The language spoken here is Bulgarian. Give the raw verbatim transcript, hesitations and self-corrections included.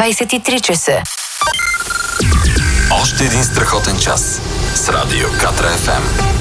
двайсет и три часа. Още един страхотен час с Радио Катра Еф Ем.